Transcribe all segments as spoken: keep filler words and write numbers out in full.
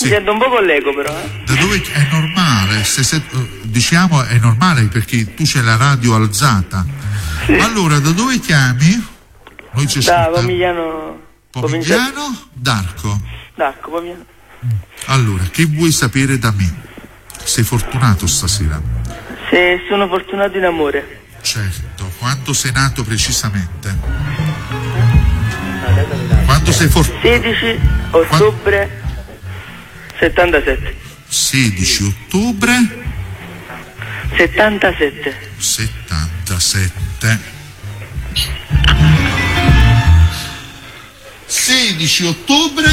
Mi sento un po' con l'eco però. Eh. Da dove è normale, se, se, diciamo è normale perché tu c'hai la radio alzata. Sì. Allora, da dove chiami? Noi ci da Pomigliano. Pomigliano? D'Arco. D'Arco, Pomigliano. Allora, che vuoi sapere da me? Sei fortunato stasera? Se sono fortunato in amore. Certo, quando sei nato precisamente? Quando sei fortunato? sedici ottobre settantasette. sedici ottobre settantasette. settantasette. sedici ottobre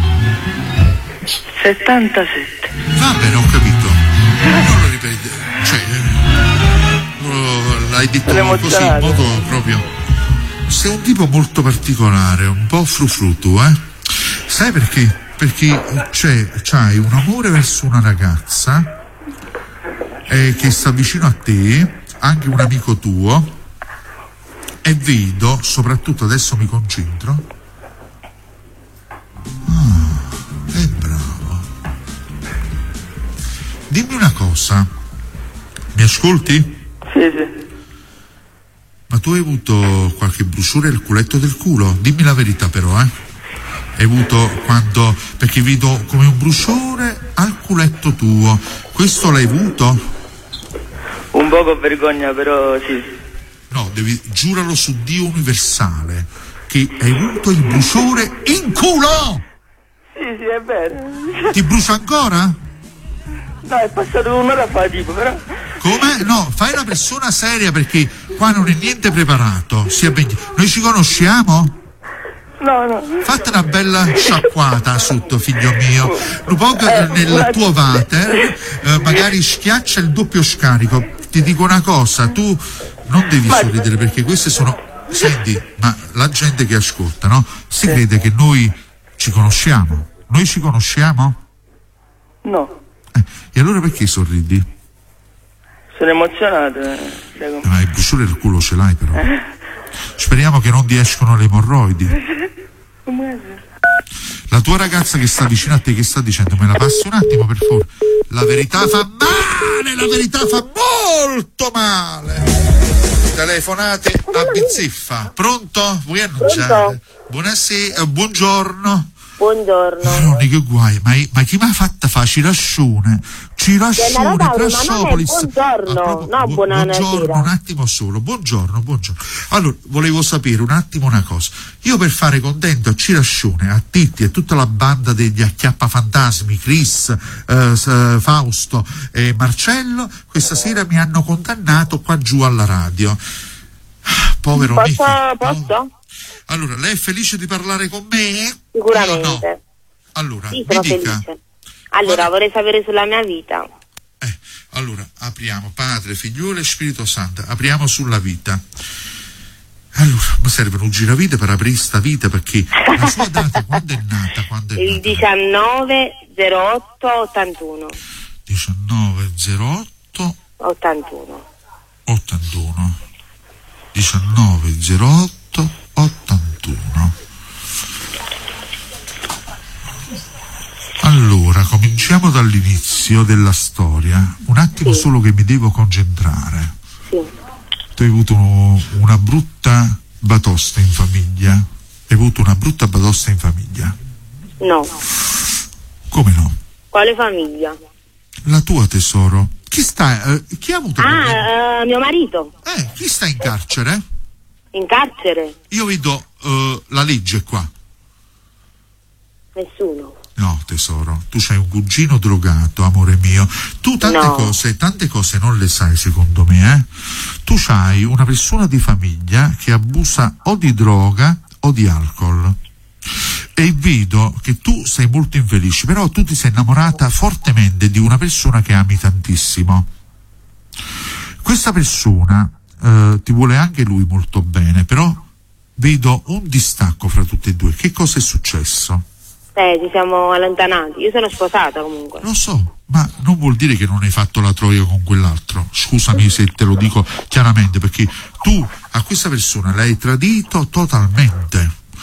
settantasette. Va bene, ho capito. Non lo ripete. Cioè, eh, l'hai detto così in modo proprio. Sei un tipo molto particolare, un po' frufru tu, eh? Sai perché? Perché c'è, c'hai un amore verso una ragazza eh, che sta vicino a te, anche un amico tuo, e vedo, soprattutto adesso mi concentro. Ah, è bravo. Dimmi una cosa, mi ascolti? Sì, sì. Ma tu hai avuto qualche bruciore al culetto del culo? Dimmi la verità però, eh? Hai avuto quando... perché vedo come un bruciore al culetto tuo. Questo l'hai avuto? Un po' con vergogna, però sì. No, devi... giuralo su Dio universale che hai avuto il bruciore in culo! Sì, sì, è vero. Ti brucia ancora? No, è passato un'ora fa, tipo, però... Come? No, fai una persona seria perché qua non è niente preparato. Sia ben... Noi ci conosciamo? No, no. Fate una bella sciacquata sotto, figlio mio. Un po' eh, nel una... tuo water, eh, magari schiaccia il doppio scarico. Ti dico una cosa, tu non devi ma... sorridere perché queste sono... Senti, ma la gente che ascolta, no? Si crede che noi ci conosciamo. Noi ci conosciamo? No. Eh, e allora perché sorridi? Sono emozionato. Eh. Ma il bruciore del culo ce l'hai però. Speriamo che non ti escono le emorroidi. La tua ragazza che sta vicino a te, che sta dicendo? Me la passi un attimo per favore. La verità fa male, la verità fa molto male. Telefonate a bizzeffa. Pronto? Vuoi annunciare? Buonasera, eh, buongiorno. Buongiorno. Maroni, che guai, ma, ma chi mi ha fatta fa Cirascione? Cirascione, Trassopolis. Buongiorno, ah, no, bu- buonasera. Buongiorno, un attimo solo. Buongiorno, buongiorno. Allora, volevo sapere un attimo una cosa. Io per fare contento a Cirascione, a Titti e tutta la banda degli Acchiappafantasmi, Chris, eh, Fausto e Marcello, questa sera mi hanno condannato qua giù alla radio. Povero Posso? Michi. Posso? Allora, lei è felice di parlare con me? Sicuramente. No, no. Allora, sì, mi sono dica. felice. Allora, Guarda... vorrei sapere sulla mia vita. Eh, allora, apriamo Padre, Figliolo e Spirito Santo. Apriamo sulla vita. Allora, mi serve un giravite per aprire sta vita perché la sua data quando è nata? Quando è Il nata? diciannove zero otto ottantuno. diciannove zero otto ottantuno. ottantuno. diciannove zero otto ottantuno. Allora, cominciamo dall'inizio della storia. Un attimo sì. Solo che mi devo concentrare. Sì. Tu hai avuto una brutta batosta in famiglia? Hai avuto una brutta batosta in famiglia? No. Come no? Quale famiglia? La tua, tesoro. Chi sta? Eh, chi ha avuto? Ah, uh, mio marito. Eh, chi sta in carcere? In carcere? Io vedo uh, la legge qua. Nessuno. No, tesoro, tu c'hai un cugino drogato, amore mio. Tu tante no. cose, tante cose non le sai, secondo me, eh? Tu c'hai una persona di famiglia che abusa o di droga o di alcol. E vedo che tu sei molto infelice, però tu ti sei innamorata fortemente di una persona che ami tantissimo. Questa persona eh, ti vuole anche lui molto bene, però vedo un distacco fra tutti e due. Che cosa è successo? Eh, ci siamo allontanati. Io sono sposata comunque. Lo so, ma non vuol dire che non hai fatto la troia con quell'altro. Scusami se te lo dico chiaramente, perché tu a questa persona l'hai tradito totalmente.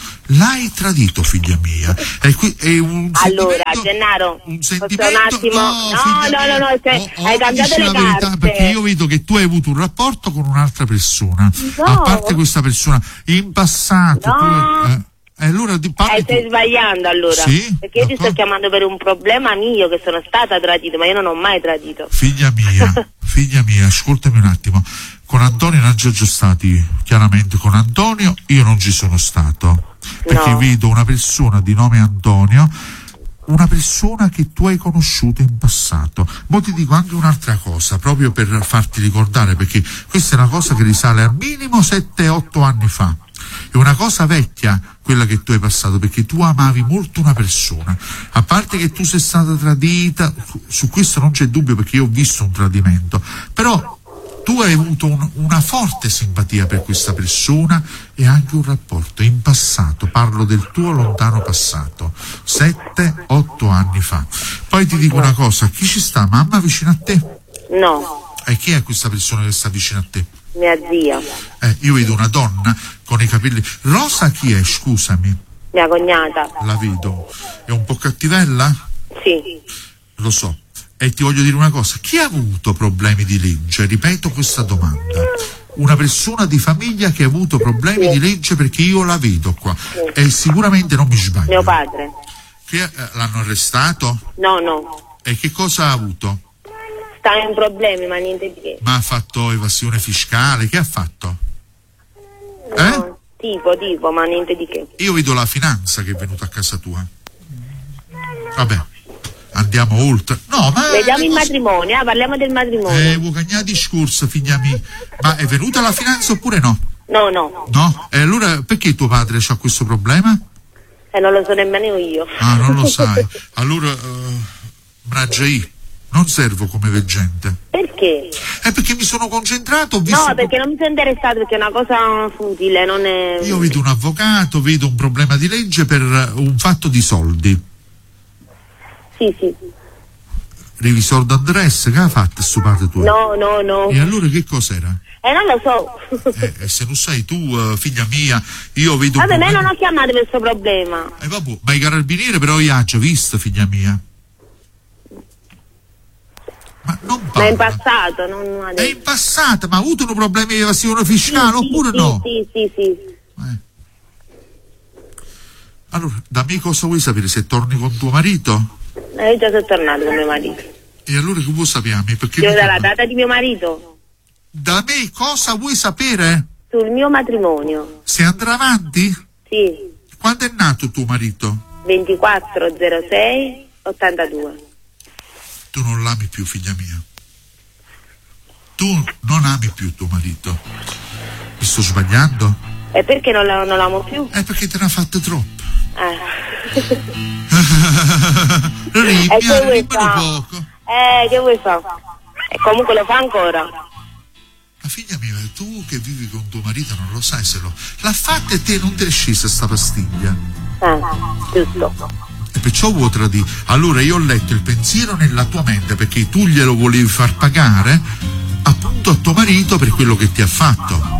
l'hai tradito, figlia mia. È, qui, è un Allora, sentimento, Gennaro, un posso sentimento, un attimo? no, No, figlia no, mia, no, no, cioè, oh, oh, hai cambiato dici le la verità, carte. perché io vedo che tu hai avuto un rapporto con un'altra persona. No. A parte questa persona, in passato No. tu... Eh, e allora di parli Eh, stai tu. sbagliando allora. Sì? Perché io ti sto D'accordo. chiamando per un problema mio, che sono stata tradita, ma io non ho mai tradito. Figlia mia, figlia mia, ascoltami un attimo. Con Antonio non ci già stati, chiaramente con Antonio io non ci sono stato. Perché No. vedo una persona di nome Antonio, una persona che tu hai conosciuto in passato. Ma ti dico anche un'altra cosa, proprio per farti ricordare, perché questa è una cosa che risale al minimo sette otto anni fa. È una cosa vecchia quella che tu hai passato, perché tu amavi molto una persona. A parte che tu sei stata tradita, su, su questo non c'è dubbio, perché io ho visto un tradimento, però tu hai avuto un, una forte simpatia per questa persona e anche un rapporto in passato. Parlo del tuo lontano passato, sette otto anni fa. Poi ti dico una cosa, chi ci sta? Mamma vicino a te? No, E chi è questa persona che sta vicino a te? mia zia, Eh, io vedo una donna con i capelli. Rosa chi è? Scusami, mia cognata. la vedo. È un po' cattivella? Sì. Lo so. E ti voglio dire una cosa, chi ha avuto problemi di legge? Ripeto questa domanda. Una persona di famiglia che ha avuto problemi di legge, perché io la vedo qua. E sicuramente non mi sbaglio. Mio padre. Che, eh, l'hanno arrestato? No, no. E che cosa ha avuto? Sta in problemi, ma niente di che. Ma ha fatto evasione fiscale? Che ha fatto? Eh? No, tipo, tipo, ma niente di che. Io vedo la finanza che è venuta a casa tua. Vabbè, andiamo oltre. No, ma... Vediamo le il cose- matrimonio, eh, parliamo del matrimonio. Eh, vuoi cagnare discorso, figlia mia? Ma è venuta la finanza oppure no? No, no, No? E allora perché tuo padre ha questo problema? e non lo so nemmeno io. Ah, non lo sai. Allora, uh, Braggi, non servo come veggente. Perché? È perché mi sono concentrato, ho visto... No, perché non mi sono interessato, perché è una cosa futile, non è... Io vedo un avvocato, vedo un problema di legge per un fatto di soldi. Sì, sì. Revisor d'adresse, che ha fatto sto padre tuo? No, no, no. E allora che cos'era? Eh, non lo so. Eh, e se non sai tu, uh, figlia mia, io vedo un Vabbè, me problema... non ho chiamato per questo problema. Eh, vabbè, ma i carabinieri però io ho già visto, figlia mia. Ma non Ma in parla. passato, non È adesso. in passato, ma ha avuto un problema di evasione fiscale Sì, oppure sì, no? Sì, sì, sì. Eh. Allora, da me cosa vuoi sapere? Se torni con tuo marito? Eh, io già sono tornato con mio marito. E allora che vuoi sapere? Perché Io mi dalla torna- data di mio marito, Da me cosa vuoi sapere? sul mio matrimonio. Se andrà avanti? Sì, Quando è nato tuo marito? ventiquattro zero sei ottantadue. Tu non l'ami più, figlia mia. Tu non ami più tuo marito. Mi sto sbagliando? E perché non, la- non l'amo più? È perché te ne ha fatte troppe. Eh. Ribbia, E che vuoi ribbia fare? poco. Eh, che vuoi fare? E comunque lo fa ancora. Ma figlia mia, tu che vivi con tuo marito non lo sai se lo... L'ha fatta e te non ti è scesa sta pastiglia. Eh, giusto. E perciò vuoi tradire. Allora io ho letto il pensiero nella tua mente, perché tu glielo volevi far pagare appunto a tuo marito per quello che ti ha fatto.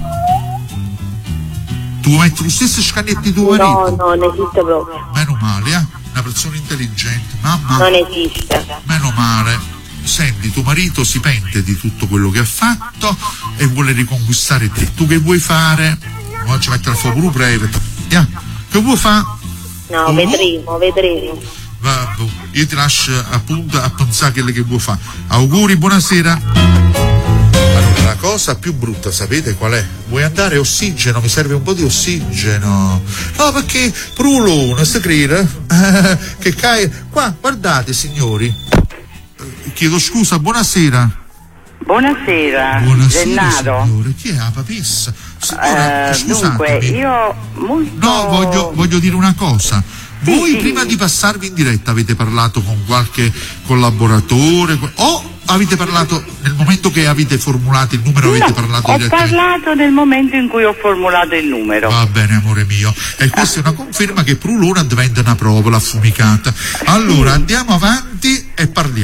Tu metti lo stesso scagnetto di tuo No, marito? no, non esiste proprio. Meno male, eh? Una persona intelligente, mamma. Non esiste. Meno male. Senti, tuo marito si pente di tutto quello che ha fatto e vuole riconquistare te. Tu che vuoi fare? Oggi mettere al fuoco breve. Yeah. Che vuoi fare? No, Oh. vedremo, vedremo. Vabbè, io ti lascio appunto a pensare quello che vuoi fare. Auguri, buonasera. Allora, la cosa più brutta, sapete qual è? Vuoi andare ossigeno? Mi serve un po' di ossigeno. No, perché Prulone, si crede? Eh, che cai... Qua, guardate, signori. Eh, Chiedo scusa, buonasera. Buonasera, Buonasera, Gennaro. signore. Chi è la papissa? Signora, Eh, dunque, scusatemi. io molto... No, voglio, voglio dire una cosa. Sì, Voi sì. prima di passarvi in diretta avete parlato con qualche collaboratore o avete parlato nel momento che avete formulato il numero, avete No, parlato ho direttamente? parlato nel momento in cui ho formulato il numero. Va bene, amore mio. E questa è una conferma che Prulona diventa una provola affumicata. Allora, andiamo avanti e parliamo.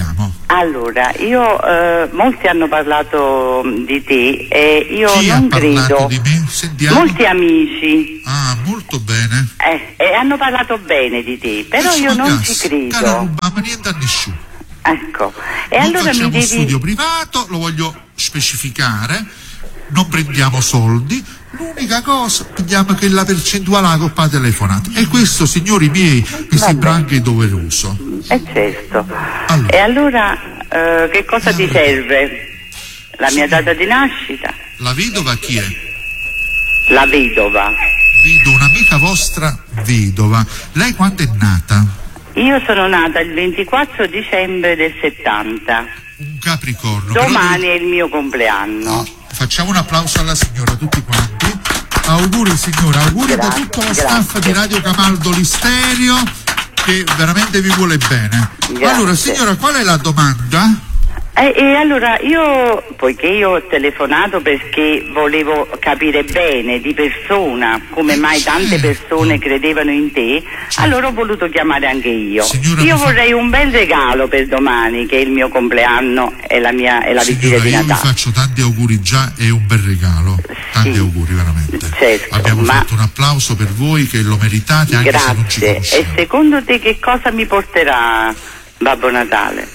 Allora, io eh, molti hanno parlato di te e io Chi non ha parlato credo. di me? Sentiamo. Molti amici. Ah, molto bene. Eh, e hanno parlato bene di te, però io non ci credo. Cara, rubiamo niente a nessuno. Ecco. E non allora facciamo mi devi. studio privato, lo voglio specificare, non prendiamo soldi, l'unica cosa pigliamo che la percentuale alla coppa telefonata. E questo, signori miei, mi Va sembra bene. anche doveroso. Eh certo. Allora. E allora eh, che cosa Eh, ti allora. serve? La mia data di nascita? La vedova chi è? La vedova. Vedo un'amica vostra vedova. Lei quando è nata? Io sono nata il ventiquattro dicembre del settanta. Un Capricorno. Domani Però è il mio compleanno. no, facciamo un applauso alla signora, tutti quanti. Auguri signora, auguri da Grazie, tutto lo grazie. staff di Radio Camaldo Listerio che veramente vi vuole bene. Grazie. Allora signora, qual è la domanda? E, e allora io, poiché io ho telefonato perché volevo capire bene di persona come mai tante persone credevano in te, allora ho voluto chiamare anche io. Signora, Io mi fa- vorrei un bel regalo per domani, che è il mio compleanno e la mia e la vigilia Signora, di io vi Natale. faccio tanti auguri già e un bel regalo. Tanti Sì. auguri veramente. Certo, Abbiamo ma- fatto un applauso per voi che lo meritate anche se non ci Grazie. E conosciamo. secondo te che cosa mi porterà Babbo Natale?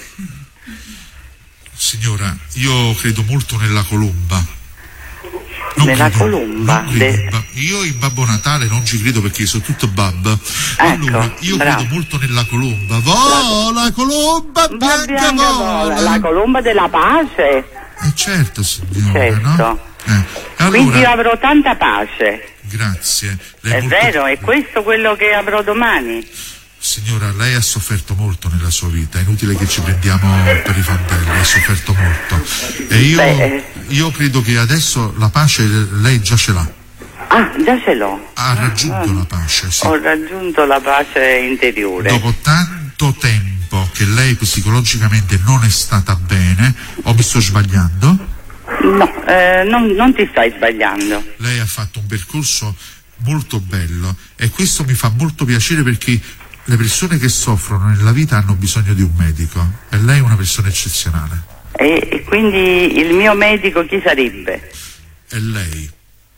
Signora, io credo molto nella colomba. Non Nella credo- colomba? non credo De- in ba- Io in Babbo Natale non ci credo perché sono tutto babbo. Allora, io bravo. credo molto nella colomba. Vola, colomba Va bianca, bianca vola. vola, la colomba della pace. Eh certo, signora, Certo. no? Eh, Quindi io allora, avrò tanta pace. grazie. Lei È molto- vero, è questo quello che avrò domani. Signora, lei ha sofferto molto nella sua vita, è inutile che ci prendiamo per i fondelli, ha sofferto molto. E io, Beh. io credo che adesso la pace lei già ce l'ha, Ah, già ce l'ho. ha raggiunto la pace, sì. Ho raggiunto la pace interiore. Dopo tanto tempo che lei psicologicamente non è stata bene, o mi sto sbagliando? No, eh, non, non ti stai sbagliando. Lei ha fatto un percorso molto bello e questo mi fa molto piacere perché le persone che soffrono nella vita hanno bisogno di un medico e lei è una persona eccezionale. E, e quindi il mio medico chi sarebbe? È lei.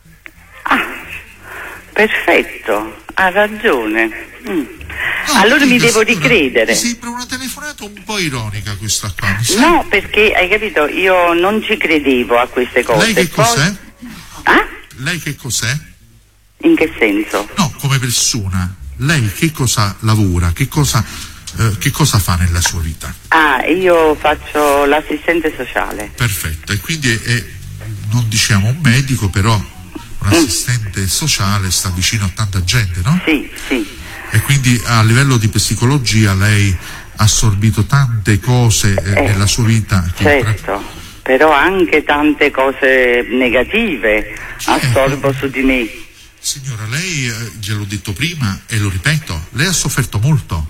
Perfetto, ha ragione. Mm. No, Allora mi dica, devo signora, ricredere. Mi sembra una telefonata un po' ironica questa qua. mi sa. No, perché hai capito, io non ci credevo a queste cose. Lei che Poi- cos'è? Ah? Lei che cos'è? In che senso? No, come persona. Lei che cosa lavora? Che cosa, eh, che cosa fa nella sua vita? Ah, io faccio l'assistente sociale. Perfetto. E quindi è, è- non diciamo un medico, però un assistente sociale sta vicino a tanta gente, no? Sì, sì. E quindi a livello di psicologia lei ha assorbito tante cose eh, Eh, nella sua vita. che- Certo, però anche tante cose negative assorbo su di me. Signora, lei, eh, gliel'ho detto prima e lo ripeto, lei ha sofferto molto.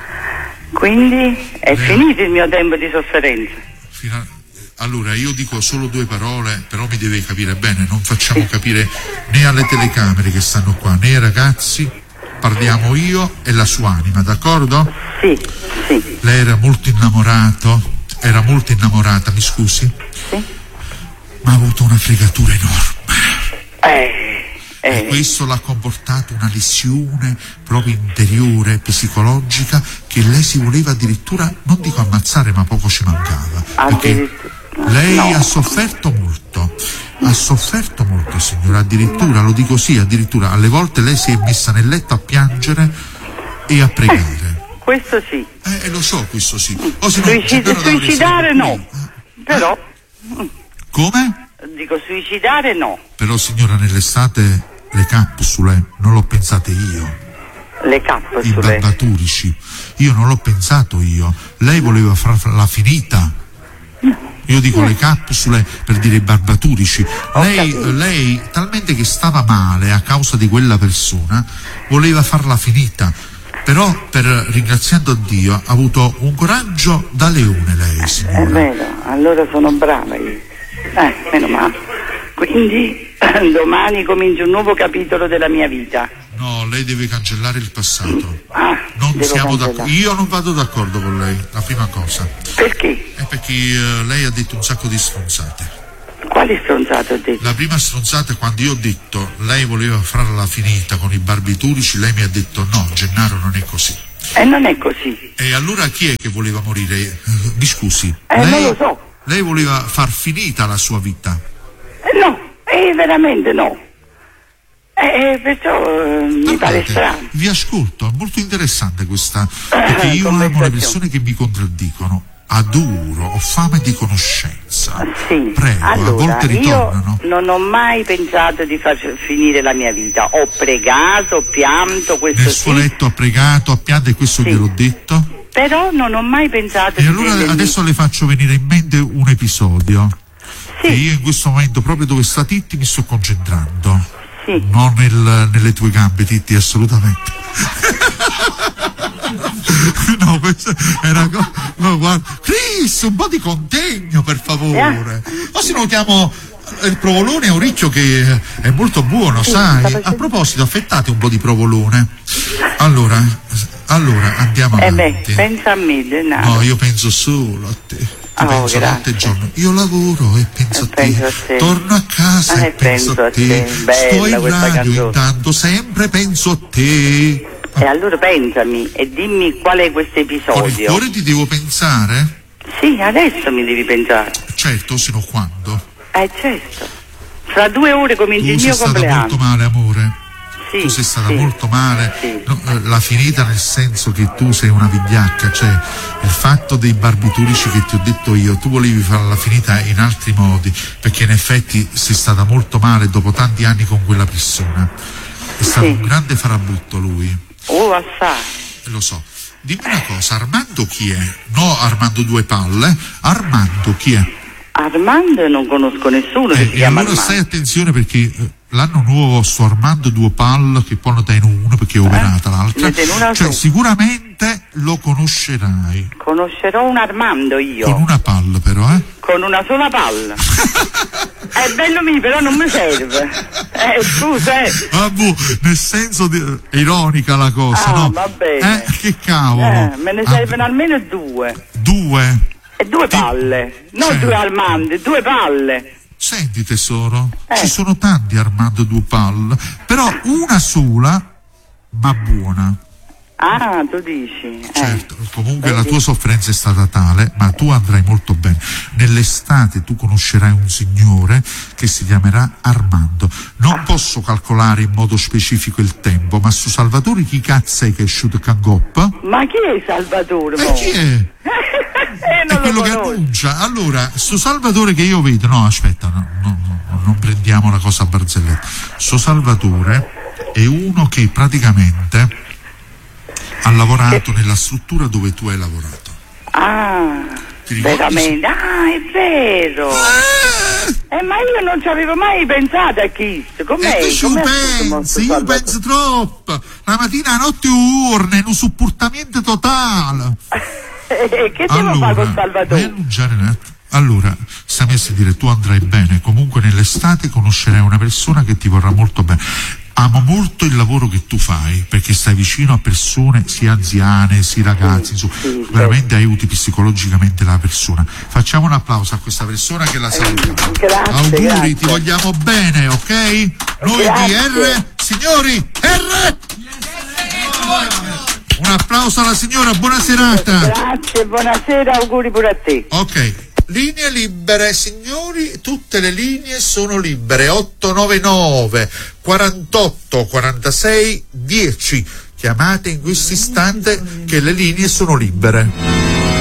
Quindi è Lei- finito il mio tempo di sofferenza. Fino a- Allora, io dico solo due parole, però mi deve capire bene, non facciamo capire né alle telecamere che stanno qua, né ai ragazzi, parliamo io e la sua anima, d'accordo? Sì, sì, Lei era molto innamorato, era molto innamorata, mi scusi, sì. ma ha avuto una fregatura enorme. Eh, E eh, questo l'ha comportato una lesione proprio interiore, psicologica, che lei si voleva addirittura, non dico ammazzare, ma poco ci mancava. Perché addirittura. lei No. ha sofferto molto, ha sofferto molto signora, addirittura, lo dico sì, addirittura alle volte lei si è messa nel letto a piangere e a pregare. Questo sì. Eh, e lo so questo sì. O se no, Suicid- davvero dovrei suicidare essere no, qui. però, Come? dico suicidare no. Però signora, nell'estate le capsule non l'ho pensate io. Le I capsule. barbaturici, io non l'ho pensato io, lei voleva farla finita. Io dico le capsule per dire i barbaturici. Lei, capito. lei, talmente che stava male a causa di quella persona, voleva farla finita. Però, per ringraziando Dio, ha avuto un coraggio da leone lei, È signora. vero, allora sono brava io. Eh, meno male. Quindi domani comincia un nuovo capitolo della mia vita. No, lei deve cancellare il passato. Ah, non devo siamo cancellare. d'accordo. Io non vado d'accordo con lei, la prima cosa. Perché? È perché eh, lei ha detto un sacco di stronzate. Quali stronzate ho detto? La prima stronzata è quando io ho detto lei voleva farla finita con i barbiturici, lei mi ha detto no, Gennaro non è così. E non è così. E allora chi è che voleva morire? Eh, Mi scusi. Eh, lei, non lo so. Lei voleva far finita la sua vita. Eh, no, eh, veramente no. Eh, perciò eh, mi pare Guardate, strano. vi ascolto, è molto interessante questa, perché io amo le Conversazione. persone che mi contraddicono. Adoro, ho fame di conoscenza. Sì, Prego, a allora, volte ritornano. io non ho mai pensato di far finire la mia vita. Ho pregato, ho pianto, questo Nel suo sì, letto ha pregato, ha pianto e questo Sì. gliel'ho detto. però non ho mai pensato E di allora prendermi- adesso le faccio venire in mente un episodio. Sì. E io in questo momento, proprio dove sta Titti, mi sto concentrando. Sì. Non nel- nelle tue gambe, Titti, assolutamente. No, questa è una cosa. No, guarda. Chris, un po' di contegno, per favore. O se no chiamo il provolone, è un riccio che è molto buono, sai? A proposito, affettate un po' di provolone. Allora, allora andiamo Eh avanti. beh, pensa a me, Gennaro. No, io penso solo a te. Ti Oh, penso grazie. notte e giorno. Io lavoro e penso E a te. penso a te. Torno a casa Ah, e e penso, penso a a te. te. Bella Sto in questa radio canzone. intanto, sempre penso a te. E allora pensami e dimmi qual è questo Con il episodio. cuore ti devo pensare? Sì, adesso mi devi pensare. Certo, sino a quando? Eh certo. Fra due ore comincia Tu il sei mio stata compleanno. molto male, amore. Sì, Tu sei stata sì, molto male. sì. No, eh, la finita nel senso che tu sei una vigliacca, cioè il fatto dei barbiturici che ti ho detto io, tu volevi farla finita in altri modi, perché in effetti sei stata molto male dopo tanti anni con quella persona. È stato Sì. un grande farabutto lui, Oh, assai. e lo so. Dimmi una cosa, Armando chi è? No, Armando due palle, Armando chi è? Armando non conosco nessuno che Eh, si e chiama allora Armando. stai attenzione perché eh, l'anno nuovo sto Armando due pal che poi ne tengo uno perché è operata l'altra, ne tieni una cioè tu. sicuramente lo conoscerai Conoscerò un Armando io. con una palla però, eh? Con una sola palla. È bello mio, però non mi serve. Eh, scusa, eh. Ah, boh, nel senso di, è ironica la cosa, Ah, no? va bene. Eh, che cavolo? Eh, me ne Ah, servono almeno due. due. E due palle. Non Sì. due Armandi, due palle. Senti tesoro, Eh. ci sono tanti Armando due pal, però una sola ma buona. Ah, tu dici. Eh. Certo, comunque la Vedi? tua sofferenza è stata tale, ma tu andrai molto bene. Nell'estate tu conoscerai un signore che si chiamerà Armando. Non posso calcolare in modo specifico il tempo, ma su Salvatore chi cazzo è che è Shoot Cangoppa? Ma chi è Salvatore? E mo? chi è? Eh, È non quello lo che conosco. annuncia. Allora, sto Salvatore che io vedo, no aspetta, no, no, no, non prendiamo la cosa a barzelletta. Sto Salvatore è uno che praticamente ha lavorato nella struttura dove tu hai lavorato. Ah, Ti ricordi? veramente. Ah, è vero. Eh, ma io non ci avevo mai pensato a questo. Com'è? E tu ci Com'è pensi, questo io Salvatore? penso troppo. La mattina a notte urne, un supportamento totale. Eh, che devo fare con vai a Salvatore? annunciare un attimo. Allora, stammi a dire, tu andrai bene, comunque nell'estate conoscerai una persona che ti vorrà molto bene. Amo molto il lavoro che tu fai, perché stai vicino a persone sia anziane, sia ragazzi, insomma, sì, veramente aiuti psicologicamente la persona. Facciamo un applauso a questa persona che la salutiamo. grazie, Auguri, grazie. ti vogliamo bene, ok? Noi di Grazie. R, signori, R! Un applauso alla signora, buona serata. Grazie, buonasera, auguri pure a te. Ok, linee libere, signori, tutte le linee sono libere. otto nove nove quarantotto quarantasei dieci. Chiamate in questo istante che le linee sono libere.